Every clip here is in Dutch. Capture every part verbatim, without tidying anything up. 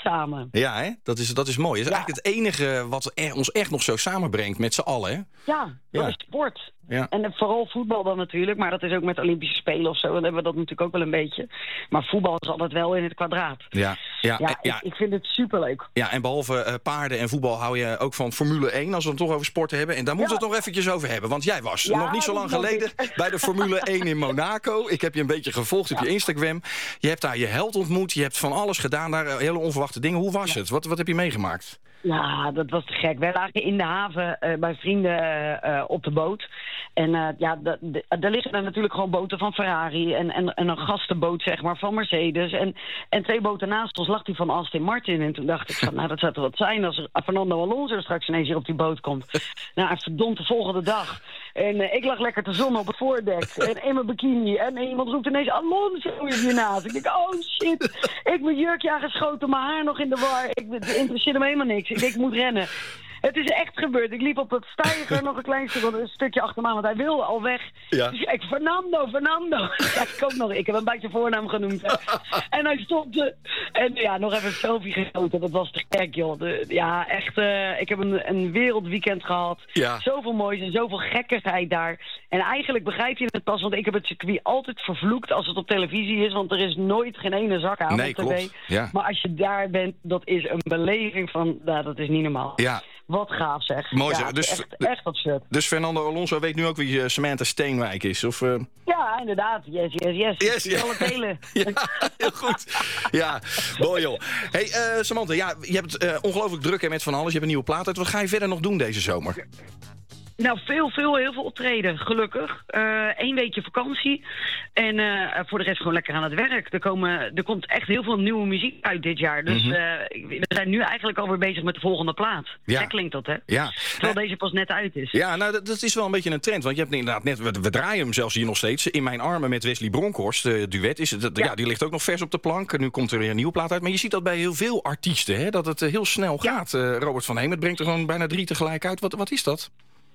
samen. Ja, hè? Dat is, dat is mooi. Dat is ja. eigenlijk het enige wat er, ons echt nog zo samenbrengt met z'n allen, hè? Ja, dat ja. is sport. Ja. En vooral voetbal dan natuurlijk, maar dat is ook met Olympische Spelen of zo. Dan hebben we dat natuurlijk ook wel een beetje. Maar voetbal is altijd wel in het kwadraat. Ja, ja, ja, ja. Ik, ik vind het superleuk. Ja, en behalve uh, paarden en voetbal hou je ook van Formule één, als we het toch over sporten hebben. En daar moeten ja. we het nog eventjes over hebben. Want jij was ja, nog niet zo lang geleden bij de Formule één in Monaco. Ik heb je een beetje gevolgd op ja. je Instagram. Je hebt daar je held ontmoet. Je hebt van alles gedaan daar, hele onverwachte dingen. Hoe was ja. het? Wat, wat heb je meegemaakt? Ja, dat was te gek. Wij lagen in de haven uh, bij vrienden uh, op de boot. En uh, ja, daar liggen er natuurlijk gewoon boten van Ferrari en, en, en een gastenboot, zeg maar, van Mercedes. En, en twee boten naast ons lag die van Aston Martin. En toen dacht ik van, nou, dat zou toch wat zijn als Fernando Alonso straks ineens hier op die boot komt. Nou, verdomd de volgende dag. En uh, ik lag lekker te zonnen op het voordek. En in mijn bikini. En iemand roept ineens, Alonso is hiernaast. Ik denk, oh shit. Ik mijn jurkje aangeschoten, mijn haar nog in de war. Ik, het interesseerde me helemaal niks. Ik denk, ik moet rennen. Het is echt gebeurd. Ik liep op het steiger nog een klein stuk, een stukje achter me aan, want hij wilde al weg. Ja. Dus ik, Fernando, Fernando. Ja, ik ook nog. Ik heb hem bij zijn voornaam genoemd. Hè. En hij stopte. En ja, nog even een selfie genoten. Dat was te gek, joh. De, ja, echt. Uh, ik heb een, een wereldweekend gehad. Ja. Zoveel moois en zoveel gekkigheid daar. En eigenlijk begrijp je het pas, want ik heb het circuit altijd vervloekt als het op televisie is, want er is nooit geen ene zak aan nee, op tv. Klopt. Ja. Maar als je daar bent, dat is een beleving van, nou, dat is niet normaal. Ja. Wat gaaf, zeg. Mooi, ja, dus, echt, echt absurd. Dus Fernando Alonso weet nu ook wie uh, Samantha Steenwijk is? Of, uh... Ja, inderdaad. Yes, yes, yes. yes ja. Alle delen. Ja, heel goed. Ja, mooi joh. Hey, uh, Samantha, ja, je hebt het uh, ongelooflijk druk hè, met van alles. Je hebt een nieuwe plaat uit. Wat ga je verder nog doen deze zomer? Nou, veel, veel, heel veel optreden, gelukkig. Eén uh, weekje vakantie. En uh, voor de rest gewoon lekker aan het werk. Er, komen, er komt echt heel veel nieuwe muziek uit dit jaar. Dus mm-hmm. uh, we zijn nu eigenlijk alweer bezig met de volgende plaat. Ja. Gek klinkt dat, hè? Ja. Terwijl uh, deze pas net uit is. Ja, nou, dat, dat is wel een beetje een trend. Want je hebt inderdaad net, we, we draaien hem zelfs hier nog steeds. In mijn armen met Wesley Bronkhorst, uh, duet. Is het, ja. ja, die ligt ook nog vers op de plank. Nu komt er weer een nieuwe plaat uit. Maar je ziet dat bij heel veel artiesten, hè? Dat het uh, heel snel ja. gaat. Uh, Robert van Heem, het brengt er gewoon bijna drie tegelijk uit. Wat, wat is dat?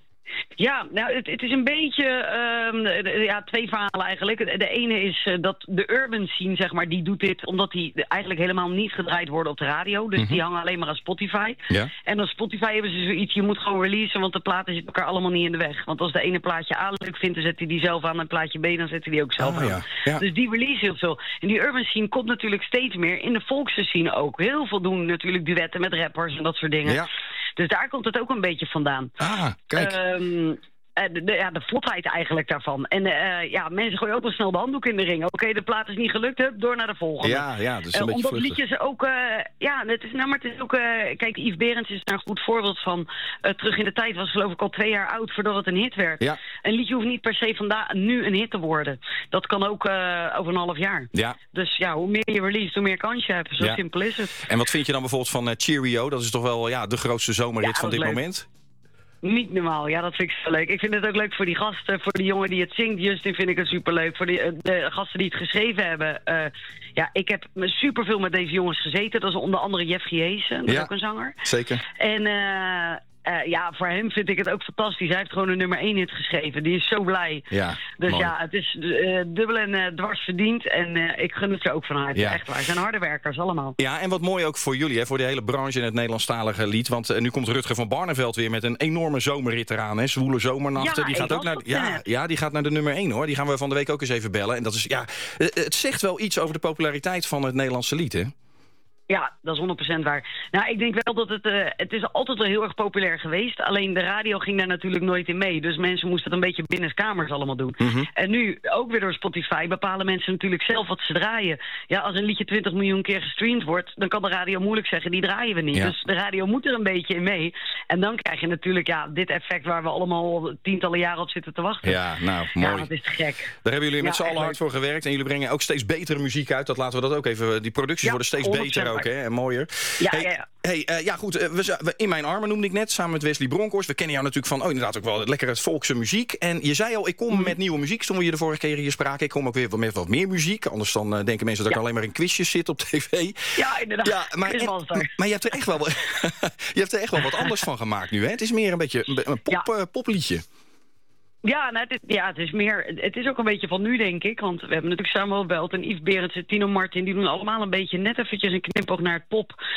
Ja, nou, het, het is een beetje um, de, ja, twee verhalen eigenlijk. De, de ene is uh, dat de urban scene, zeg maar, die doet dit omdat die eigenlijk helemaal niet gedraaid worden op de radio. Dus mm-hmm. die hangen alleen maar aan Spotify. Ja. En op Spotify hebben ze zoiets, je moet gewoon releasen, want de platen zitten elkaar allemaal niet in de weg. Want als de ene plaatje A leuk vindt, dan zet hij die zelf aan. En plaatje B, dan zet hij die ook zelf oh, aan. Ja. Ja. Dus die release heel veel. En die urban scene komt natuurlijk steeds meer. In de volkse scene ook. Heel veel doen natuurlijk duetten met rappers en dat soort dingen. Ja. Dus daar komt het ook een beetje vandaan. Ah, kijk. Um, de, de, ja, de vlotheid eigenlijk daarvan. En uh, ja, mensen gooien ook wel snel de handdoek in de ring. Oké, okay, de plaat is niet gelukt, hup, door naar de volgende. Ja, ja, dat is een uh, beetje omdat liedjes ook... Uh, ja, het is, nou, maar het is ook... Uh, kijk, Yves Berends is daar een goed voorbeeld van. Uh, terug in de tijd was geloof ik al twee jaar oud voordat het een hit werd. Ja. Een liedje hoeft niet per se vandaag nu een hit te worden. Dat kan ook uh, over een half jaar. Ja. Dus ja, hoe meer je release, hoe meer kans je hebt. Zo ja. simpel is het. En wat vind je dan bijvoorbeeld van uh, Cheerio? Dat is toch wel ja, de grootste zomerhit ja, van dit leuk. moment? Niet normaal, ja, dat vind ik zo leuk. Ik vind het ook leuk voor die gasten, voor die jongen die het zingt. Justin vind ik het superleuk. Voor die, de gasten die het geschreven hebben. Uh, ja, ik heb superveel met deze jongens gezeten. Dat is onder andere Jeffrey Heesen, dat is ja, ook een zanger. Zeker. En uh, uh, ja, voor hem vind ik het ook fantastisch. Hij heeft gewoon een nummer één hit geschreven. Die is zo blij. Ja, dus mooi. Ja, het is uh, dubbel en uh, dwars verdiend. En uh, ik gun het ze ook van harte. Ja. Echt waar. Ze zijn harde werkers allemaal. Ja, en wat mooi ook voor jullie, hè, voor de hele branche in het Nederlandstalige lied. Want uh, nu komt Rutger van Barneveld weer met een enorme zomerrit eraan. Hè. Zwoele zomernachten. Ja, die gaat ook naar, ja, ja, die gaat naar de nummer één hoor. Die gaan we van de week ook eens even bellen. En dat is, ja, het zegt wel iets over de populariteit van het Nederlandse lied, hè? Ja, dat is honderd procent waar. Nou, ik denk wel dat het... Uh, het is altijd wel heel erg populair geweest. Alleen de radio ging daar natuurlijk nooit in mee. Dus mensen moesten het een beetje binnenskamers allemaal doen. Mm-hmm. En nu, ook weer door Spotify, bepalen mensen natuurlijk zelf wat ze draaien. Ja, als een liedje twintig miljoen keer gestreamd wordt, dan kan de radio moeilijk zeggen, die draaien we niet. Ja. Dus de radio moet er een beetje in mee. En dan krijg je natuurlijk ja, dit effect waar we allemaal tientallen jaren op zitten te wachten. Ja, nou, mooi. Ja, dat is te gek. Daar hebben jullie met ja, z'n allen hard voor gewerkt. En jullie brengen ook steeds betere muziek uit. Dat laten we dat ook even... Die producties ja, worden steeds beter ook. Hè, en mooier. Ja, hey, ja, ja. Hey, uh, ja goed, uh, we, we, In mijn armen noemde ik net, samen met Wesley Bronkhorst. We kennen jou natuurlijk van, oh inderdaad ook wel lekkere volkse muziek. En je zei al, ik kom mm. met nieuwe muziek, toen we je de vorige keer hier spraken. Ik kom ook weer met wat meer muziek. Anders dan uh, denken mensen dat ja. ik alleen maar in quizjes zit op tv. Ja, inderdaad. Ja, maar, en, maar je hebt er echt wel je hebt er echt wel wat anders van gemaakt nu, hè? Het is meer een beetje een, een pop, ja. uh, popliedje. Ja, nou, het, ja, het is meer. Het is ook een beetje van nu, denk ik. Want we hebben natuurlijk Samuel Belt en Yves Berends en Tino Martin. Die doen allemaal een beetje net eventjes een knipoog naar het pop.